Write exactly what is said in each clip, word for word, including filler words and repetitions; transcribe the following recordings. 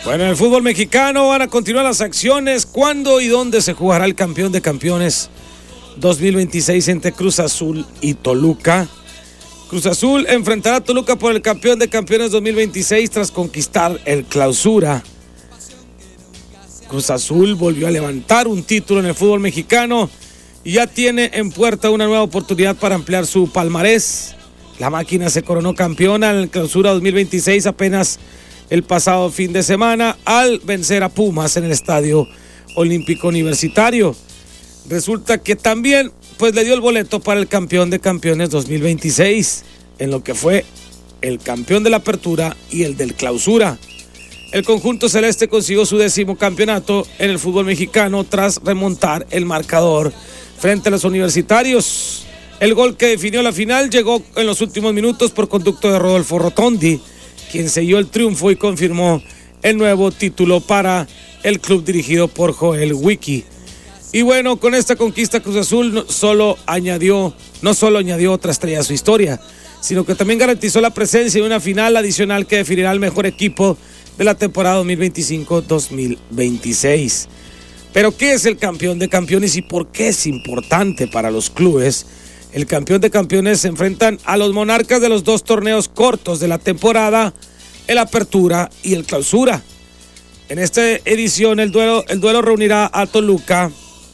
Bueno, en el fútbol mexicano van a continuar las acciones. ¿Cuándo y dónde se jugará el campeón de campeones dos mil veintiséis entre Cruz Azul y Toluca? Cruz Azul enfrentará a Toluca por el campeón de campeones dos mil veintiséis tras conquistar el Clausura. Cruz Azul volvió a levantar un título en el fútbol mexicano y ya tiene en puerta una nueva oportunidad para ampliar su palmarés. La máquina se coronó campeona en el Clausura dos mil veintiséis apenas el pasado fin de semana al vencer a Pumas en el Estadio Olímpico Universitario. Resulta que también pues le dio el boleto para el campeón de campeones dos mil veintiséis, en lo que fue el campeón de la Apertura y el del Clausura. El conjunto celeste consiguió su décimo campeonato en el fútbol mexicano tras remontar el marcador frente a los universitarios. El gol que definió la final llegó en los últimos minutos por conducto de Rodolfo Rotondi, quien selló el triunfo y confirmó el nuevo título para el club dirigido por Joel Wiki. Y bueno, con esta conquista Cruz Azul no solo añadió, no solo añadió otra estrella a su historia, sino que también garantizó la presencia de una final adicional que definirá el mejor equipo de la temporada dos mil veinticinco dos mil veintiséis. Pero ¿qué es el campeón de campeones y por qué es importante para los clubes? El campeón de campeones se enfrentan a los monarcas de los dos torneos cortos de la temporada, el Apertura y el Clausura. En esta edición el duelo, el duelo reunirá a Toluca,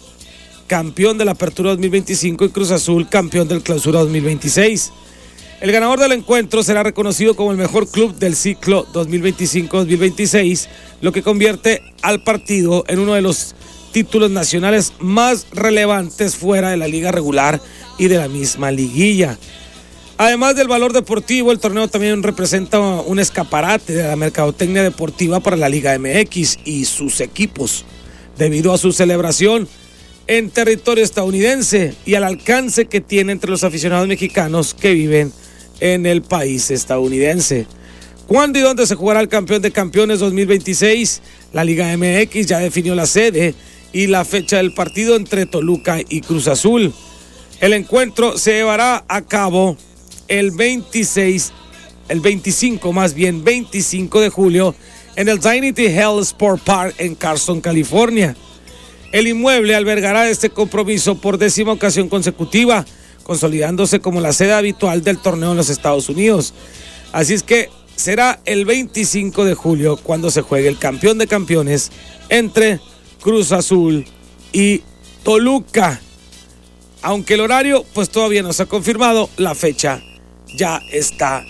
campeón de la Apertura dos mil veinticinco, y Cruz Azul, campeón del Clausura dos mil veintiséis. El ganador del encuentro será reconocido como el mejor club del ciclo dos mil veinticinco dos mil veintiséis, lo que convierte al partido en uno de los títulos nacionales más relevantes fuera de la liga regular y de la misma liguilla. Además del valor deportivo, el torneo también representa un escaparate de la mercadotecnia deportiva para la Liga M X y sus equipos, debido a su celebración en territorio estadounidense y al alcance que tiene entre los aficionados mexicanos que viven en el país estadounidense. ¿Cuándo y dónde se jugará el campeón de campeones dos mil veintiséis? La Liga M X ya definió la sede y la fecha del partido entre Toluca y Cruz Azul. El encuentro se llevará a cabo el veintiséis, el veinticinco más bien, veinticinco de julio en el Dignity Health Sport Park en Carson, California. El inmueble albergará este compromiso por décima ocasión consecutiva, consolidándose como la sede habitual del torneo en los Estados Unidos. Así es que será el veinticinco de julio cuando se juegue el campeón de campeones entre Cruz Azul y Toluca. Aunque el horario pues todavía no se ha confirmado, la fecha ya está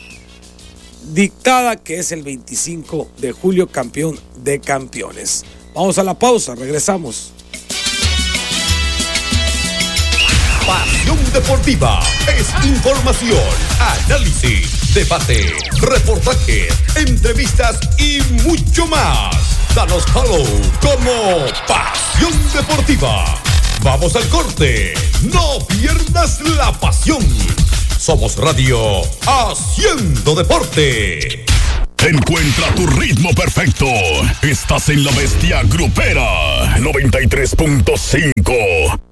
dictada, que es el veinticinco de julio, campeón de campeones. Vamos a la pausa, regresamos. Pasión Deportiva es información, análisis, debate, reportajes, entrevistas y mucho más. Danos follow como Pasión Deportiva. Vamos al corte, no pierdas la pasión. Somos Radio Haciendo Deporte. Encuentra tu ritmo perfecto. Estás en La Bestia Grupera noventa y tres punto cinco.